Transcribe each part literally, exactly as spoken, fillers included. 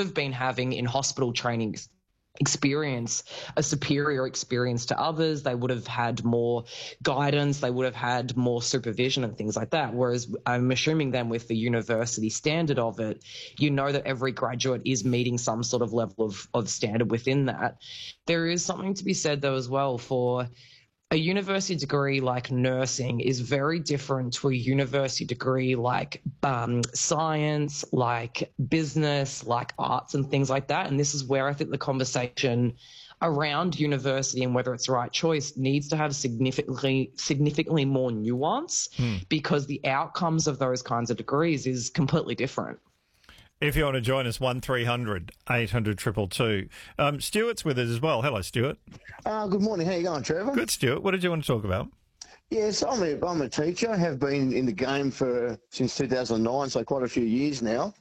have been having in hospital training experience a superior experience to others. They would have had more guidance, they would have had more supervision and things like that. Whereas I'm assuming then with the university standard of it, you know that every graduate is meeting some sort of level of, of standard within that. There is something to be said though as well for a university degree like nursing is very different to a university degree like um, science, like business, like arts and things like that. And this is where I think the conversation around university and whether it's the right choice needs to have significantly, significantly more nuance hmm. because the outcomes of those kinds of degrees is completely different. If you want to join us, one three hundred eight hundred two two two. Um, Stuart's with us as well. Hello, Stuart. Uh, good morning. How you going, Trevor? Good, Stuart. What did you want to talk about? Yes, I'm a, I'm a teacher. I have been in the game for since two thousand nine, so quite a few years now.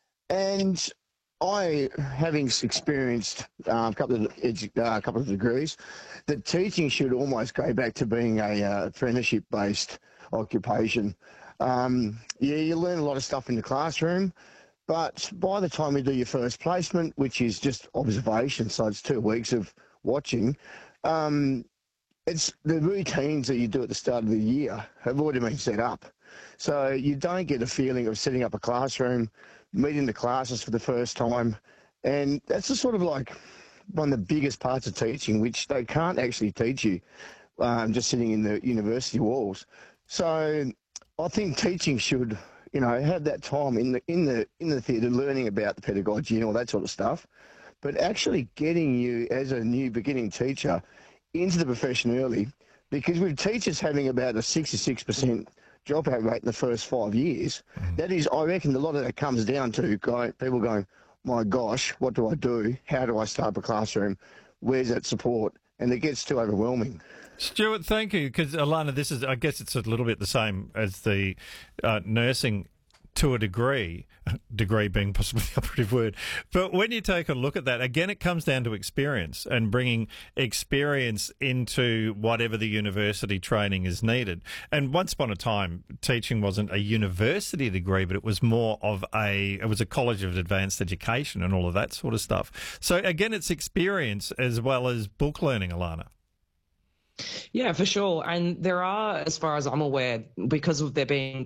And I, having experienced um, a couple of edu- uh, a couple of degrees, that teaching should almost go back to being a uh, apprenticeship-based occupation. Um, yeah, you learn a lot of stuff in the classroom. But by the time you do your first placement, which is just observation, so it's two weeks of watching, um, it's the routines that you do at the start of the year have already been set up. So you don't get a feeling of setting up a classroom, meeting the classes for the first time. And that's just sort of like one of the biggest parts of teaching, which they can't actually teach you um, just sitting in the university walls. So I think teaching should... you know, have that time in the in the in the theatre learning about the pedagogy and all that sort of stuff, but actually getting you as a new beginning teacher into the profession early, because with teachers having about a sixty-six percent dropout rate in the first five years, mm. that is, I reckon a lot of that comes down to guy, people going, my gosh, what do I do? How do I start a classroom? Where's that support? And it gets too overwhelming. Stuart, thank you. Because, Alana, this is, I guess it's a little bit the same as the uh, nursing to a degree, degree being possibly the operative word. But when you take a look at that, again, it comes down to experience and bringing experience into whatever the university training is needed. And once upon a time, teaching wasn't a university degree, but it was more of a, it was a college of advanced education and all of that sort of stuff. So again, it's experience as well as book learning, Alana. Yeah, for sure. And there are, as far as I'm aware, because of there being